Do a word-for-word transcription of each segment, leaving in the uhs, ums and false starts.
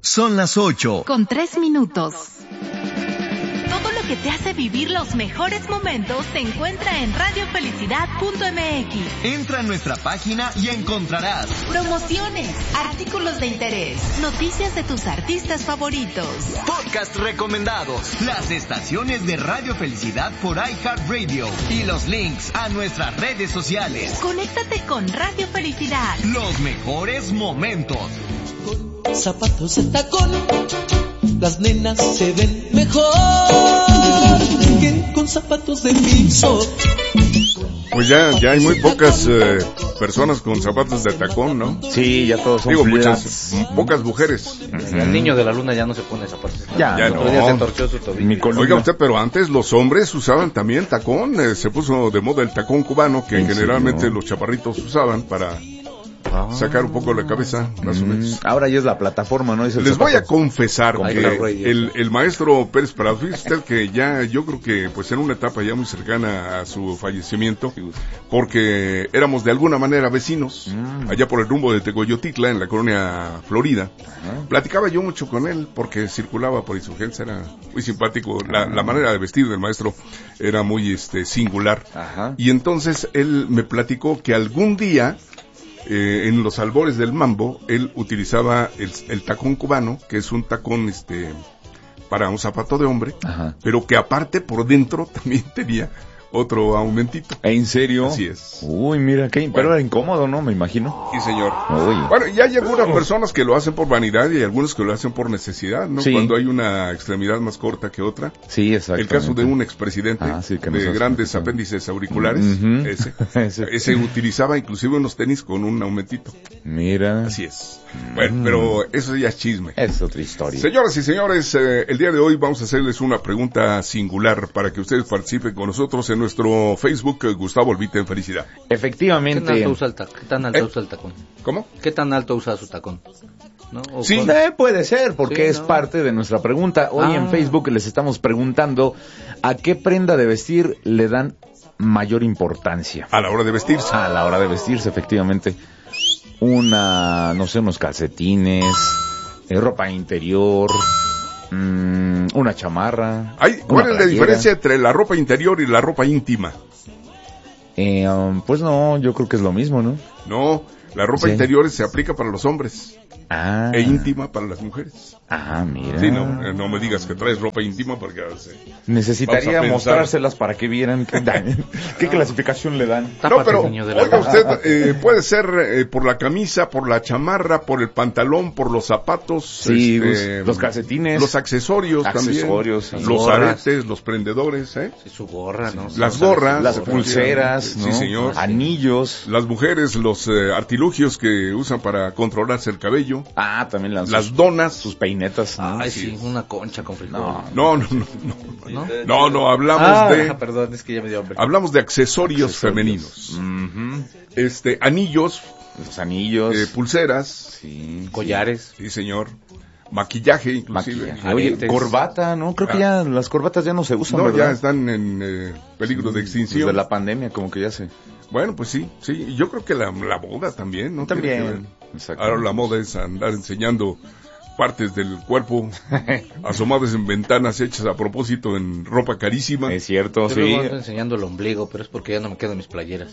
Son las ocho. Con tres minutos. Todo lo que te hace vivir los mejores momentos se encuentra en radio felicidad punto m x. Entra a nuestra página y encontrarás promociones, artículos de interés, noticias de tus artistas favoritos, podcasts recomendados, las estaciones de Radio Felicidad por iHeartRadio y los links a nuestras redes sociales. Conéctate con Radio Felicidad. Los mejores momentos. Con zapatos de tacón, las nenas se ven mejor que con zapatos de piso. Pues ya, ya hay muy pocas eh, personas con zapatos de tacón, ¿no? Sí, ya todos son Digo, muchas, m- pocas mujeres. Uh-huh. El niño de la luna ya no se pone zapatos. Ya, ya el no. otro día se torció su tobillo. Mi columna. Oiga usted, pero antes los hombres usaban también tacón. Eh, se puso de moda el tacón cubano, que ¿En generalmente serio? los chaparritos usaban para Ah. sacar un poco la cabeza, más o Mm, menos. ahora ya es la plataforma, ¿no? Es el Les voy a zapato. confesar Ahí que está el rey, el, el maestro Pérez Prado, fíjese usted que ya, yo creo que pues en una etapa ya muy cercana a su fallecimiento, porque éramos de alguna manera vecinos, Mm. allá por el rumbo de Tecoyotitla, en la colonia Florida. Ajá. Platicaba yo mucho con él, porque circulaba por Insurgencia, era muy simpático, la, la manera de vestir del maestro era muy este singular. Ajá. Y entonces él me platicó que algún día, Eh, en los albores del mambo, él utilizaba el, el tacón cubano, que es un tacón este para un zapato de hombre, Ajá. pero que aparte por dentro también tenía otro aumentito. ¿En serio? Así es. Uy, mira, qué, pero Bueno. era incómodo, ¿no? Me imagino. Sí, señor. Uy. Bueno, y hay algunas personas que lo hacen por vanidad y algunos que lo hacen por necesidad, ¿no? Sí. Cuando hay una extremidad más corta que otra. Sí, exacto. El caso de un expresidente Ah, sí, que nos de hace- grandes apéndices auriculares, Ujú. ese, Ese. ese utilizaba inclusive unos tenis con un aumentito. Mira. Así es. Bueno, pero eso ya es chisme. Es otra historia. Señoras y señores, eh, el día de hoy vamos a hacerles una pregunta singular para que ustedes participen con nosotros en nuestro Facebook, eh, Gustavo Olvite en Felicidad. ¿Qué tan Efectivamente. alto usa el tacón? ¿Qué tan alto ¿Eh? usa el tacón? ¿Cómo? ¿Qué tan alto usa su tacón? ¿No? ¿O Sí. con- Eh, puede ser, porque Sí, es ¿no? parte de nuestra pregunta. Hoy Ah. en Facebook les estamos preguntando a qué prenda de vestir le dan mayor importancia. A la hora de vestirse. A la hora de vestirse, efectivamente. Una, no sé, unos calcetines, eh, ropa interior, mm, una chamarra. Ay, ¿cuál una es la playera. diferencia entre la ropa interior y la ropa íntima? Eh, um, pues no, yo creo que es lo mismo, ¿no? No, la ropa Sí. interior se aplica para los hombres Ah. e íntima para las mujeres. Ah, mira. Sí, no, eh, no me digas que traes ropa íntima porque... eh, Necesitaría Vamos a pensar. mostrárselas para que vieran qué, qué clasificación le dan. No, Tápate, pero, niño de la oiga luna. usted, eh, puede ser eh, por la camisa, por la chamarra, por el pantalón, por los zapatos. Sí, este, los- los calcetines. Los accesorios, Accesorios, también. sí. Los Gorras. aretes, los prendedores, ¿eh? Sí, su gorra, ¿no? Las O sea, gorras. Las su gorra. pulseras, Sí, ¿no? señor. Anillos. Las mujeres, los eh, artilugios que usan para controlarse el cabello. Ah, también las, Las donas. sus peinetas, ¿no? Ay, sí, una concha con frijol. No. No, no, no, no. ¿No? No, no, hablamos Ah, de... perdón, es que ya me dio hambre. Hablamos de accesorios, Accesorios. femeninos. Ujú. Este, anillos, Los anillos. eh, pulseras. Sí. Collares. Sí, señor. Maquillaje, inclusive. Maquillaje. Oye, Aretes. corbata, ¿no? Creo que ya las corbatas ya no se usan, No, ¿verdad? ya están en eh, peligro de extinción. Desde la pandemia, como que ya se... Bueno, pues sí, sí. Yo creo que la, la moda también, ¿no? Tiene También. que ver. Exacto. Ahora la moda es andar enseñando partes del cuerpo asomadas en ventanas hechas a propósito en ropa carísima. Es cierto, Yo sí. luego ando enseñando el ombligo, pero es porque ya no me quedan mis playeras.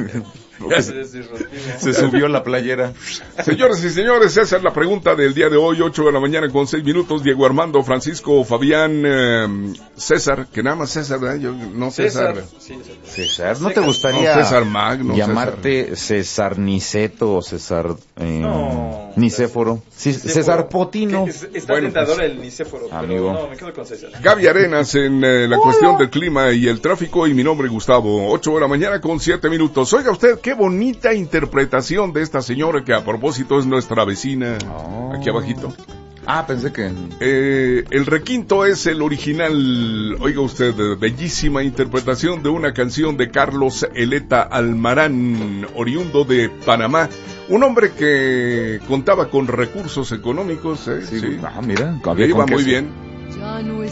Se subió la playera. Señores y señores, esa es la pregunta del día de hoy, ocho de la mañana con seis minutos. Diego Armando, Francisco, Fabián, eh, César, que nada más César, ¿verdad? Yo, no César. César, ¿no te gustaría No, César Magno, llamarte César Niceto o César eh, No, Nicéforo? Sí, César Potino. Que es- Está Bueno, tentador pues, el Nicéforo, amigo. pero no, me quedo con César. Gaby Arenas en eh, la cuestión del clima y el tráfico, y mi nombre Gustavo, ocho de la mañana con siete minutos. Oiga usted, qué bonita interpretación de esta señora que a propósito es nuestra vecina, Oh. aquí abajito. Ah, pensé que... Eh, el requinto es el original, oiga usted, eh, bellísima interpretación de una canción de Carlos Eleta Almarán, oriundo de Panamá. Un hombre que contaba con recursos económicos, ¿eh? Sí, Sí. Ah, mira, Le había iba con muy queso. bien. Ya no